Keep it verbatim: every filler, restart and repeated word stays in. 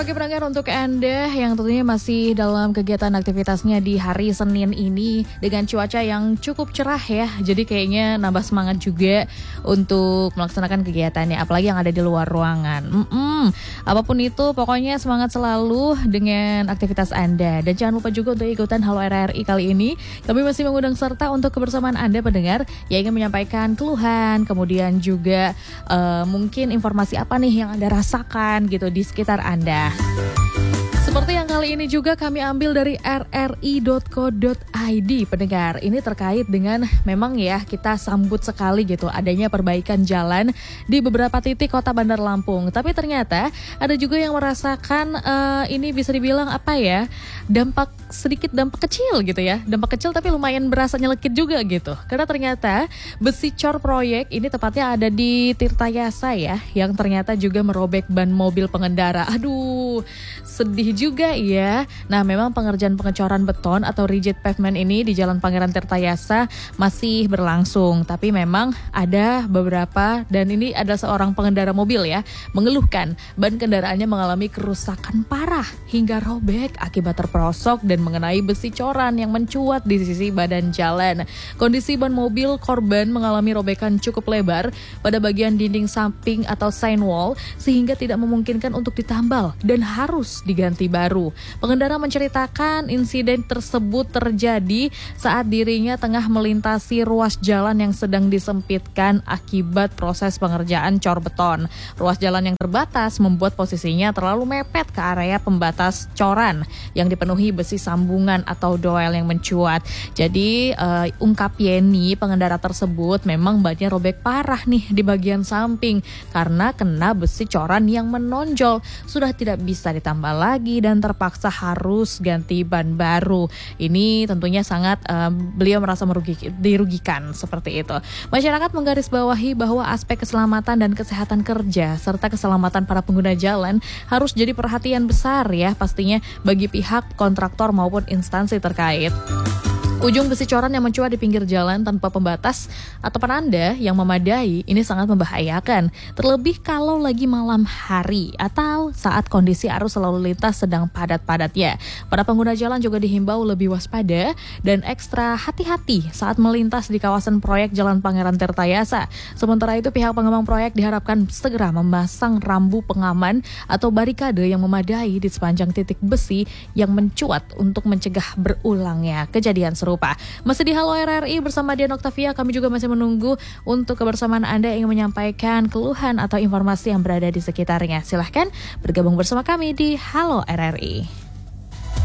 Selamat pagi pendengar untuk Anda yang tentunya masih dalam kegiatan aktivitasnya di hari Senin ini dengan cuaca yang cukup cerah ya. Jadi kayaknya nambah semangat juga untuk melaksanakan kegiatannya, apalagi yang ada di luar ruangan. Mm-mm. Apapun itu pokoknya semangat selalu dengan aktivitas Anda. Dan jangan lupa juga untuk ikutan Halo R R I kali ini. Kami masih mengundang serta untuk kebersamaan Anda pendengar yang ingin menyampaikan keluhan, kemudian juga uh, mungkin informasi apa nih yang Anda rasakan gitu di sekitar Anda. Anda. Seperti yang kali ini juga kami ambil dari r r i dot co dot i d pendengar. Ini terkait dengan memang ya kita sambut sekali gitu adanya perbaikan jalan di beberapa titik kota Bandar Lampung. Tapi ternyata ada juga yang merasakan uh, ini bisa dibilang apa ya, dampak sedikit dampak kecil gitu ya. Dampak kecil tapi lumayan berasa nyelekit juga gitu. Karena ternyata besi cor proyek ini tepatnya ada di Tirtayasa ya, yang ternyata juga merobek ban mobil pengendara. Aduh, sedih juga ya. Nah, memang pengerjaan pengecoran beton atau rigid pavement ini di Jalan Pangeran Tirtayasa masih berlangsung. Tapi memang ada beberapa, dan ini ada seorang pengendara mobil ya, mengeluhkan ban kendaraannya mengalami kerusakan parah hingga robek akibat terperosok dan mengenai besi coran yang mencuat di sisi badan jalan. Kondisi ban mobil korban mengalami robekan cukup lebar pada bagian dinding samping atau sign wall sehingga tidak memungkinkan untuk ditambal dan harus diganti baru. Pengendara menceritakan insiden tersebut terjadi saat dirinya tengah melintasi ruas jalan yang sedang disempitkan akibat proses pengerjaan cor beton. Ruas jalan yang terbatas membuat posisinya terlalu mepet ke area pembatas coran yang dipenuhi besi sambungan atau doel yang mencuat. Jadi uh, ungkap Yeni, pengendara tersebut memang bannya robek parah nih di bagian samping karena kena besi coran yang menonjol. Sudah tidak bisa ditambal lagi dan terpaksa harus ganti ban baru. Ini tentunya sangat uh, beliau merasa merugi, dirugikan seperti itu. Masyarakat menggarisbawahi bahwa aspek keselamatan dan kesehatan kerja serta keselamatan para pengguna jalan harus jadi perhatian besar ya pastinya bagi pihak kontraktor maupun instansi terkait. Ujung besi coran yang mencuat di pinggir jalan tanpa pembatas atau penanda yang memadai ini sangat membahayakan, terlebih kalau lagi malam hari atau saat kondisi arus lalu lintas sedang padat-padatnya. Para pengguna jalan juga dihimbau lebih waspada dan ekstra hati-hati saat melintas di kawasan proyek Jalan Pangeran Tirtayasa. Sementara itu pihak pengembang proyek diharapkan segera memasang rambu pengaman atau barikade yang memadai di sepanjang titik besi yang mencuat untuk mencegah berulangnya kejadian serupa. Masih di Halo R R I bersama Dian Oktavia, kami juga masih menunggu untuk kebersamaan Anda yang menyampaikan keluhan atau informasi yang berada di sekitarnya. Silahkan bergabung bersama kami di Halo R R I.